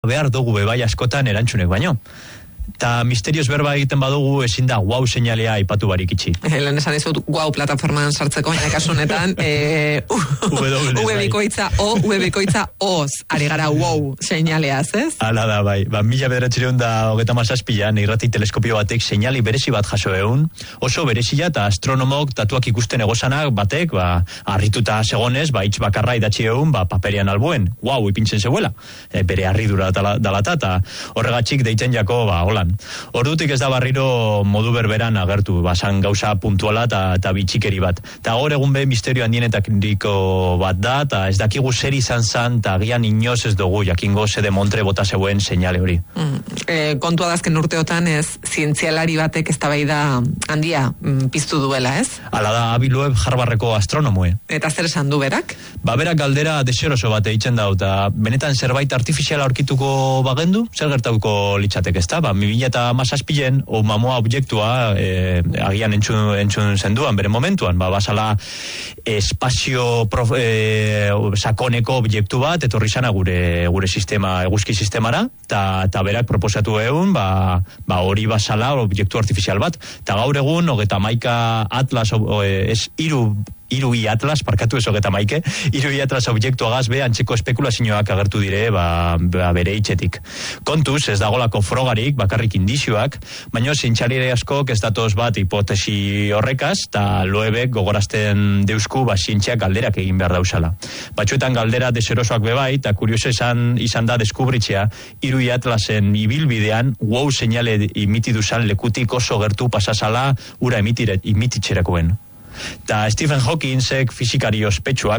behar dugu bebai askotan erantzunek baino. Eta misterios berba egiten badugu ezin da wow seinalea aipatu barik itxi. Lehen esan dizut wow plataforman sartzeko, baina kasu honetan V-bikoitza O, V-bikoitza Oz, ari gara wow seinaleaz, ez? Hala da, bai. 1937an irrati teleskopio batek seinali berezi bat jaso egun, oso berezia eta astronomok datuak ikusten egosanak batek, harrituta segonez, hitz bakarra idatzi egun, paperian albuen, wow ipintzen zeuela, bere harridura dalata, eta horregatxik deitzen jako, holan. Ordutik ez da barriro modu berberan agertu, basan gauza puntuala eta bitxikeri bat. Eta gaur egun be misterio handienetariko bat da, eta ez dakigu zer izan zan, eta agian inoz ez dugu, jakingo ze de Montre bota zeuen seinale hori. Kontua dazken urteotan ez zientzialari batek eztabaida handia piztu duela, ez? Hala da, Avi Loeb Harvardeko astronomoe. Eta zer esan du berak? Berak galdera deseroso bat eitzen da, eta benetan zerbait artifiziala aurkituko bagendu, zer gertatuko litzateke ez da? 2017an Oumuamua objektua agian entzun zenduan bere momentuan, basala espazio sakoneko objektu bat etorri zana gure sistema, eguzki sistemara, eta berak proposatu egun hori basala objektu artifizial bat, eta gaur egun 31 Atlas Irui Atlas, parkatu ez hogeta maike, Irui Atlas objektuagaz be antzeko espekulazioak agertu dire bere hitzetik. Kontuz, ez dagolako frogarik, bakarrik indizioak, baina zientzialari askok ez datoz bat hipotesi horrekaz, eta Loebek gogorazten deusku zientziak galderak egin behar dauzala. Batzuetan galdera deserosoak bebai, eta kurioso izan da deskubritzea, Irui Atlasen ibilbidean, wow seinale imitiduzan lekutik oso gertu pasazala ura imititxerakoen. Ta Stephen Hawkingsek fisikari ospetsuak